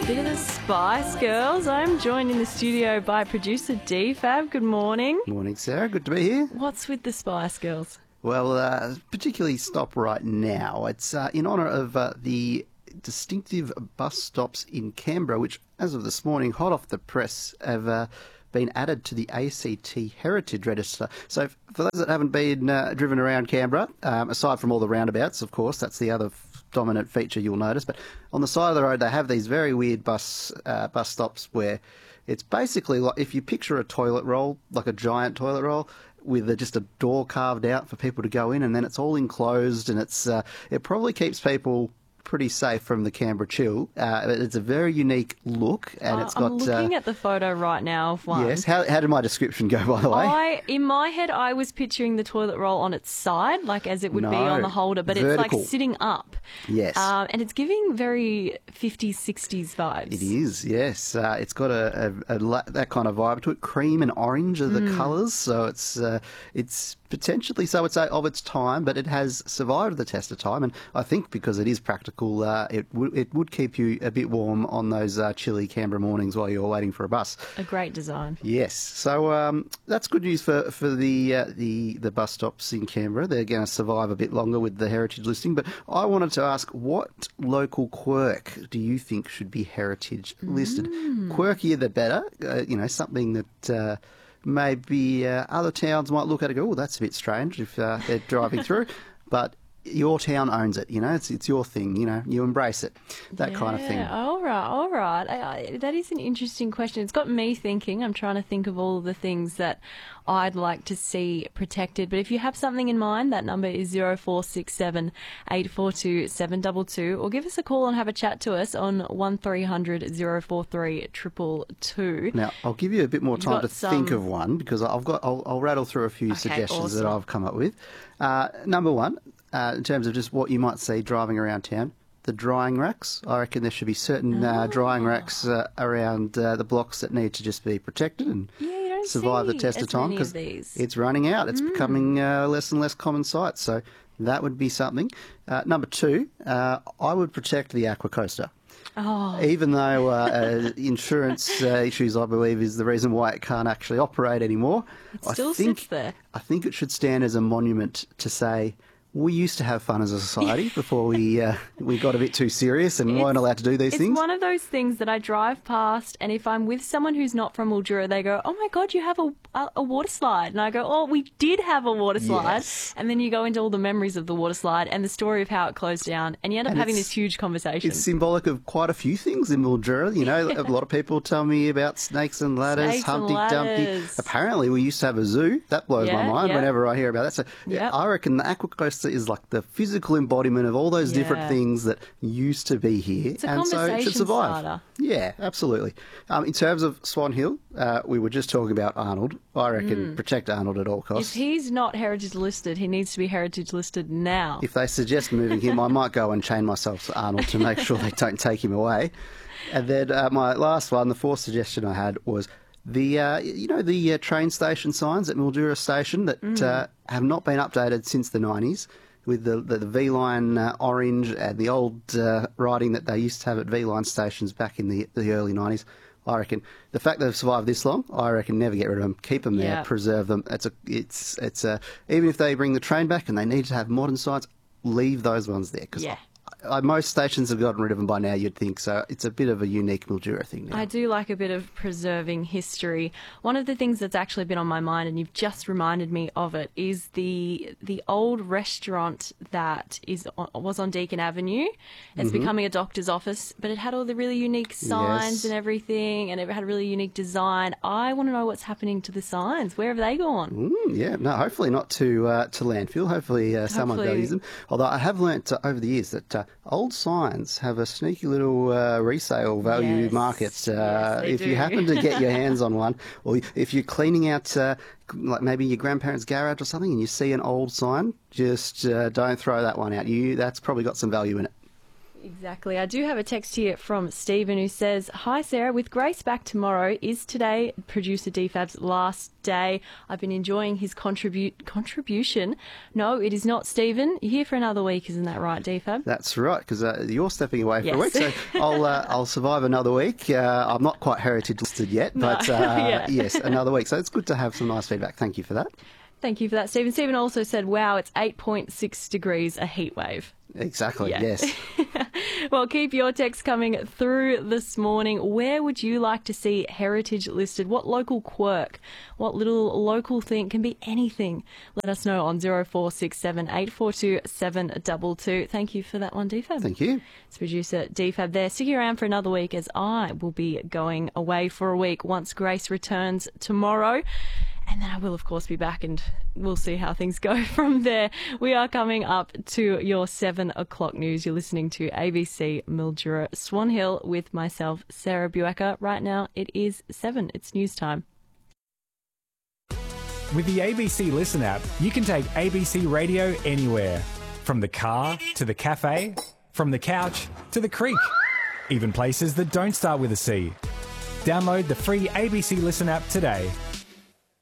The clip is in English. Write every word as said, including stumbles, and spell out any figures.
Bit of the Spice Girls. I'm joined in the studio by producer D Fab. Good morning. Morning, Sarah. Good to be here. What's with the Spice Girls? Well, uh, particularly stop right now. It's uh, in honour of uh, the distinctive bus stops in Canberra, which, as of this morning, hot off the press, have uh, been added to the A C T Heritage Register. So for those that haven't been uh, driven around Canberra, um, aside from all the roundabouts, of course, that's the other dominant feature you'll notice, but on the side of the road they have these very weird bus uh, bus stops where it's basically like if you picture a toilet roll, like a giant toilet roll, with a, just a door carved out for people to go in, and then it's all enclosed, and it's uh, it probably keeps people pretty safe from the Canberra chill. Uh, it's a very unique look, and Uh, it's got. I'm looking uh, at the photo right now of one. Yes. How, how did my description go, by the way? I, in my head, I was picturing the toilet roll on its side, like as it would be No, on the holder, but vertical. it's like sitting up. Yes. Um, and it's giving very fifties, sixties vibes. It is, yes. Uh, it's got a, a, a la- that kind of vibe to it. Cream and orange are the Mm. colours, so it's uh, it's potentially, so it's of its time, but it has survived the test of time. And I think because it is practical, uh, it would it would keep you a bit warm on those uh, chilly Canberra mornings while you're waiting for a bus. A great design. Yes, so um, that's good news for for the uh, the the bus stops in Canberra. They're going to survive a bit longer with the heritage listing. But I wanted to ask, what local quirk do you think should be heritage listed? Mm. Quirkier the better. Uh, you know, something that uh, maybe uh, other towns might look at and go, "Oh, that's a bit strange" if uh, they're driving through, but your town owns it, you know, it's it's your thing, you know, you embrace it, that yeah, kind of thing. All right, all right. I, I, that is an interesting question. It's got me thinking. I'm trying to think of all the things that I'd like to see protected. But if you have something in mind, that number is zero four six seven, eight four two, seven two two, or give us a call and have a chat to us on one three hundred, zero four three, two two two. Now, I'll give you a bit more You've time got to some- think of one, because I've got, I'll, I'll rattle through a few Okay, suggestions that awesome. I've come up with. Uh, number one, uh, in terms of just what you might see driving around town, the drying racks. I reckon there should be certain uh, drying racks uh, around uh, the blocks that need to just be protected and Yeah, you don't survive the see test of as time, many of because these. it's running out. It's becoming uh, less and less common sight. So that would be something. Uh, number two, uh, I would protect the Aqua Coaster. Oh, Even though uh, uh, insurance uh, issues, I believe, is the reason why it can't actually operate anymore. it still I think, sits there. I think it should stand as a monument to say we used to have fun as a society before we uh, we got a bit too serious and weren't It's- allowed to do these It's things. one of those things that I drive past, and if I'm with someone who's not from Mildura, they go, "Oh my God, you have a a, a water slide," and I go, "Oh, we did have a water slide." Yes. And then you go into all the memories of the water slide and the story of how it closed down, and you end up And having it's- this huge conversation. It's symbolic of quite a few things in Mildura. You know, a lot of people tell me about snakes and ladders, Snakes and Humpty Dumpty. ladders. Apparently, we used to have a zoo. That blows my Yeah, mind yeah. whenever I hear about that. So, Yeah. I reckon the Aqua Coaster is like the physical embodiment of all those different Yeah. things that used to be here, It's a and so it should conversation survive. starter. Yeah, absolutely. Um, in terms of Swan Hill, uh, we were just talking about Arnold. I reckon protect Arnold at all If costs. he's not heritage listed, he needs to be heritage listed now. If they suggest moving him, I might go and chain myself to Arnold to make sure they don't take him away. And then uh, my last one, the fourth suggestion I had was the uh, you know the uh, train station signs at Mildura Station that uh, have not been updated since the nineties, with the the, the V line uh, orange and the old uh, writing that they used to have at V line stations back in the the early nineties. I reckon the fact they've survived this long, I reckon never get rid of them. Keep them there, Yeah. preserve them. It's a, it's, it's a, even if they bring the train back and they need to have modern signs, leave those ones there. Because Yeah. I, most stations have gotten rid of them by now, you'd think. So it's a bit of a unique Mildura thing now. I do like a bit of preserving history. One of the things that's actually been on my mind, and you've just reminded me of it, is the the old restaurant that is on, was on Deakin Avenue. It's becoming a doctor's office, but it had all the really unique signs Yes. and everything, and it had a really unique design. I want to know what's happening to the signs. Where have they gone? Mm, yeah, no, hopefully not to uh, to landfill. Hopefully, uh, someone Hopefully. values them. Although I have learnt uh, over the years that uh, old signs have a sneaky little uh, resale value Yes. market. Uh, Yes, they if you do. happen to get your hands on one, or if you're cleaning out uh, like maybe your grandparents' garage or something, and you see an old sign, just uh, don't throw that one out. You that's probably got some value in it. Exactly. I do have a text here from Stephen who says, "Hi Sarah, with Grace back tomorrow, is today producer D Fab's last day? I've been enjoying his contribute contribution." No, it is not, Stephen. You're here for another week, isn't that right, D Fab? That's right, because uh, you're stepping away for Yes. a week, so I'll uh, I'll survive another week. Uh, I'm not quite heritage listed yet, but No. uh, Yeah. yes, another week. So it's good to have some nice feedback. Thank you for that. Thank you for that, Stephen. Stephen also said, wow, it's eight point six degrees, a heat wave. Exactly, Yeah. yes. Well, keep your texts coming through this morning. Where would you like to see heritage listed? What local quirk? What little local thing? Can be anything. Let us know on zero four six seven, eight four two, seven two two. Thank you for that one, D Fab. Thank you. It's producer D Fab there. Stick around for another week as I will be going away for a week once Grace returns tomorrow. And then I will, of course, be back and we'll see how things go from there. We are coming up to your seven o'clock news. You're listening to A B C Mildura Swan Hill with myself, Sarah Buecker. Right now it is seven. It's news time. With the A B C Listen app, you can take A B C Radio anywhere. From the car to the cafe, from the couch to the creek, even places that don't start with a C. Download the free A B C Listen app today.